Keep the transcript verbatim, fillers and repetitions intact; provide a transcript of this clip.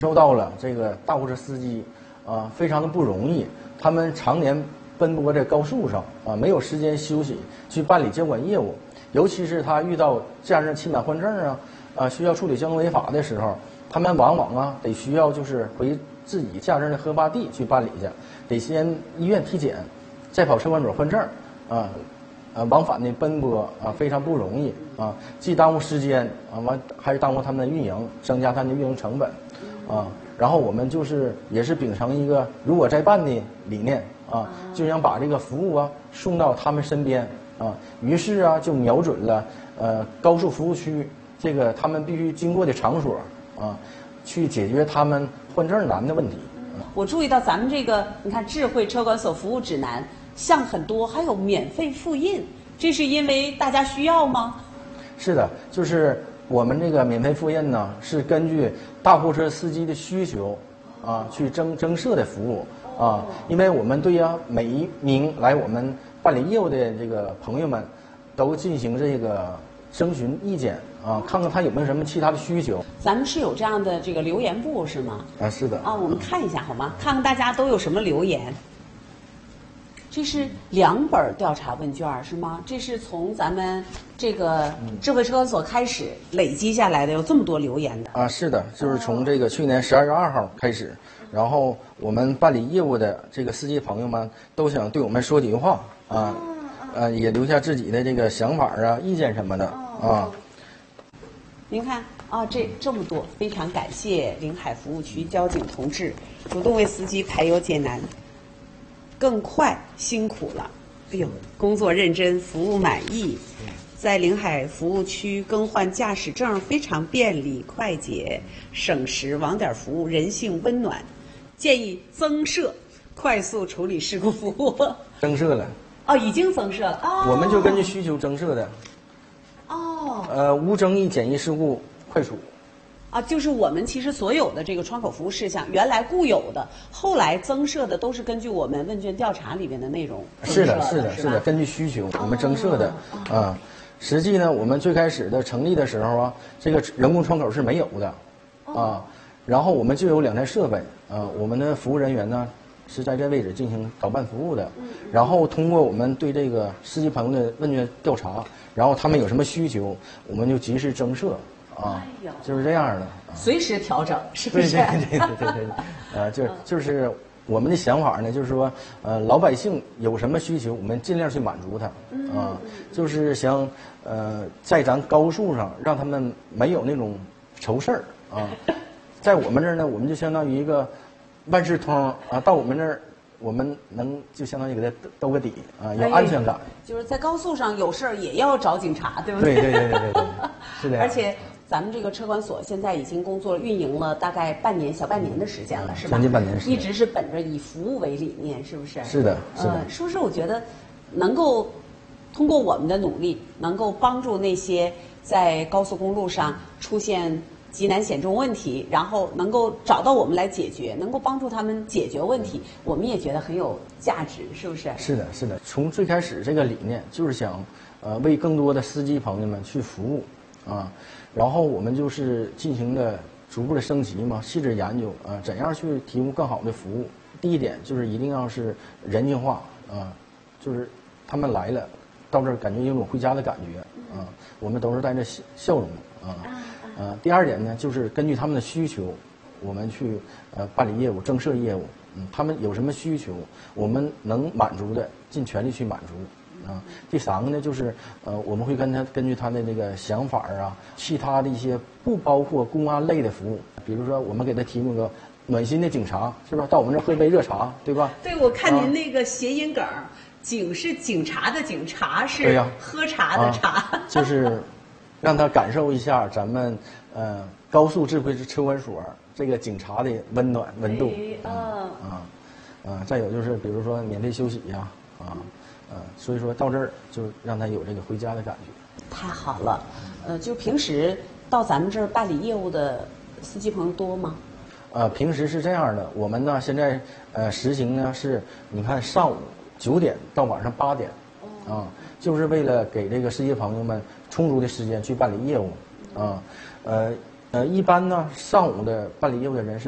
受到了这个大货车司机啊非常的不容易，他们常年奔波在高速上啊，没有时间休息去办理监管业务，尤其是他遇到驾驶证期满换证啊啊需要处理交通违法的时候，他们往往啊得需要就是回自己驾驶证的核发地去办理去，得先医院体检，再跑车管所换证啊。呃，往返的奔波啊，非常不容易啊，既耽误时间啊，完还是耽误他们的运营，增加他们的运营成本，啊，然后我们就是也是秉承一个如我在办的理念啊，就想把这个服务啊送到他们身边啊，于是啊就瞄准了呃高速服务区这个他们必须经过的场所啊，去解决他们换证难的问题。 我注意到咱们这个，你看智慧车管所服务指南。项很多，还有免费复印，这是因为大家需要吗？ 是的，就是我们这个免费复印呢，是根据大货车司机的需求啊去增增设的服务啊，因为我们对呀每一名来我们办理业务的这个朋友们，都进行这个征询意见啊，看看他有没有什么其他的需求。 咱们是有这样的这个留言部是吗？ 啊，是的。 啊，我们看一下好吗？看看大家都有什么留言。这是两本调查问卷是吗？这是从咱们这个智慧车管所开始累积下来的，有这么多留言的啊，是的，就是从这个去年十二月二号开始，然后我们办理业务的这个司机朋友们都想对我们说几句话啊，呃，也留下自己的这个想法啊、意见什么的啊。 您看啊，这这么多，非常感谢临海服务区交警同志主动为司机排忧解难。更快辛苦了，哎呦，工作认真，服务满意，在临海服务区更换驾驶证非常便利快捷，省时网点服务，人性温暖，建议增设快速处理事故服务。 增设了。 哦，已经增设了。哦， 我们就根据需求增设的。 哦。 呃，无争议简易事故快处。 啊，就是我们其实所有的这个窗口服务事项，原来固有的，后来增设的都是根据我们问卷调查里面的内容。 是的，是的，是的，根据需求我们增设的啊。实际呢，我们最开始的成立的时候啊，这个人工窗口是没有的啊，然后我们就有两台设备啊，我们的服务人员呢是在这位置进行导办服务的，然后通过我们对这个司机朋友的问卷调查，然后他们有什么需求，我们就及时增设。啊，就是这样的， 随时调整，是不是？ 对对对对对对，呃，就就是我们的想法呢，就是说，呃，老百姓有什么需求，我们尽量去满足他，啊，就是想呃，在咱高速上让他们没有那种愁事儿啊，在我们这儿呢，我们就相当于一个万事通啊，到我们这儿。我们能就相当于给他兜个底啊，有安全感。 就是在高速上有事儿也要找警察，对不对？ 对对对对对对，是的。 而且咱们这个车管所现在已经工作运营了大概半年小半年的时间了，是吧？ 将近半年时间。 一直是本着以服务为理念，是不是？ 是的，是的。 呃，是不是？我觉得能够通过我们的努力，能够帮助那些在高速公路上出现急难险重问题，然后能够找到我们来解决，能够帮助他们解决问题，我们也觉得很有价值，是不是？ 是的，是的。从最开始这个理念就是想，呃，为更多的司机朋友们去服务，啊，然后我们就是进行了逐步的升级嘛，细致研究啊，怎样去提供更好的服务。第一点就是一定要是人性化啊，就是他们来了，到这儿感觉有种回家的感觉啊，我们都是带着笑笑容的啊。呃，第二点呢，就是根据他们的需求，我们去呃办理业务、增设业务。嗯，他们有什么需求，我们能满足的，尽全力去满足。啊，第三个呢，就是呃，我们会跟他根据他的这个想法啊，其他的一些不包括公安类的服务，比如说我们给他提供个暖心的警察，是吧？到我们这儿喝杯热茶，对吧？ 对，我看您那个谐音梗，啊、警是警察的警，茶是喝茶的茶， 啊、就是让他感受一下咱们呃高速智慧车管所这个警察的温暖温度。 哎、 啊啊啊！再有就是比如说免费休息呀，啊。呃，所以说到这儿就让他有这个回家的感觉。 太好了，呃，就平时到咱们这儿办理业务的司机朋友多吗？ 呃，平时是这样的，我们呢现在呃实行呢是，你看上午九点到晚上八点，啊，就是为了给这个司机朋友们充足的时间去办理业务，啊，呃呃，一般呢上午的办理业务的人是。